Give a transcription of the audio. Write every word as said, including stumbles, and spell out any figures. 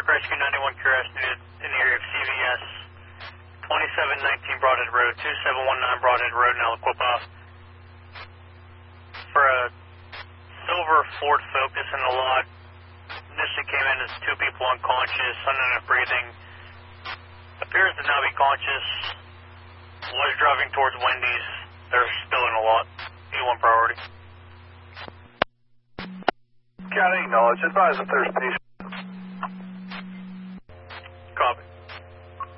Rescue ninety-one Q R S needed in the area of C V S twenty-seven nineteen Broadhead Road, two seven one nine Broadhead Road in Aliquippa. For a silver Ford Focus in the lot, initially came in as two people unconscious, unable breathing. Appears to now be conscious. Was driving towards Wendy's. They're still in the lot. E one priority. County, acknowledge. Advise if there's patient.